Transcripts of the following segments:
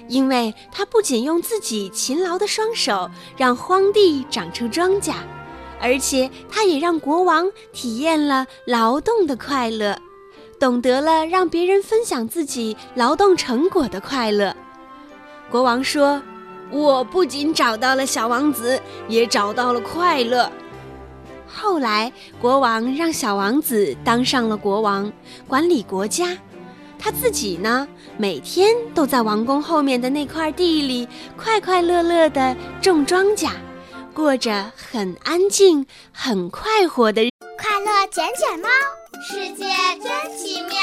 因为他不仅用自己勤劳的双手让荒地长出庄稼，而且他也让国王体验了劳动的快乐，懂得了让别人分享自己劳动成果的快乐。国王说：“我不仅找到了小王子，也找到了快乐。”后来，国王让小王子当上了国王，管理国家。他自己呢，每天都在王宫后面的那块地里快快乐乐地种庄稼，过着很安静、很快活的日子。 快乐捡捡猫，世界真奇妙。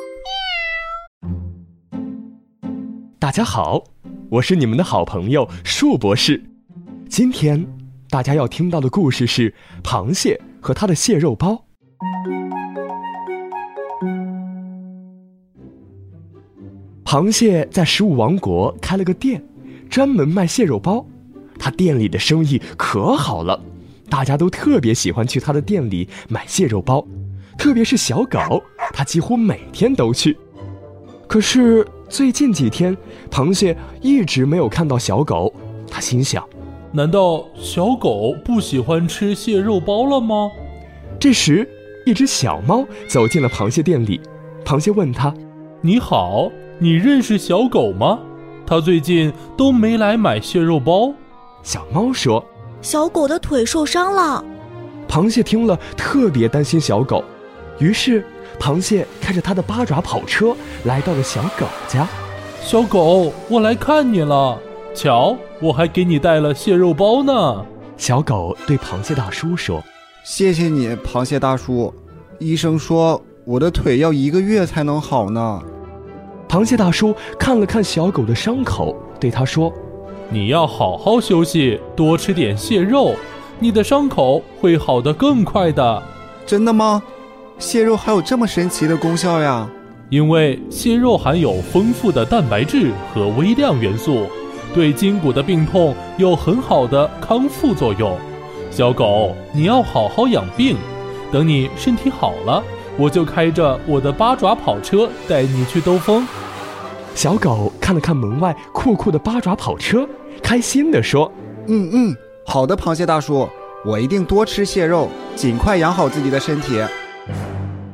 大家好，我是你们的好朋友树博士。今天大家要听到的故事是螃蟹和它的蟹肉包。螃蟹在食物王国开了个店，专门卖蟹肉包。他店里的生意可好了，大家都特别喜欢去他的店里买蟹肉包，特别是小狗，他几乎每天都去。可是最近几天，螃蟹一直没有看到小狗，他心想， 难道小狗不喜欢吃蟹肉包了吗？ 这时，一只小猫走进了螃蟹店里。螃蟹问他：“ 你好，你认识小狗吗？它最近都没来买蟹肉包。” 小猫说：“ 小狗的腿受伤了。” 螃蟹听了特别担心小狗，于是螃蟹开着它的八爪跑车来到了小狗家。 小狗，我来看你了，瞧，我还给你带了蟹肉包呢。 小狗对螃蟹大叔说：“ 谢谢你，螃蟹大叔。医生说我的腿要1个月才能好呢。” 螃蟹大叔看了看小狗的伤口，对他说：“ 你要好好休息，多吃点蟹肉，你的伤口会好得更快的。” 真的吗？蟹肉还有这么神奇的功效呀？ 因为蟹肉含有丰富的蛋白质和微量元素，对筋骨的病痛有很好的康复作用。小狗，你要好好养病，等你身体好了，我就开着我的八爪跑车带你去兜风。 小狗看了看门外酷酷的八爪跑车，开心地说：“ 好的，螃蟹大叔，我一定多吃蟹肉，尽快养好自己的身体。”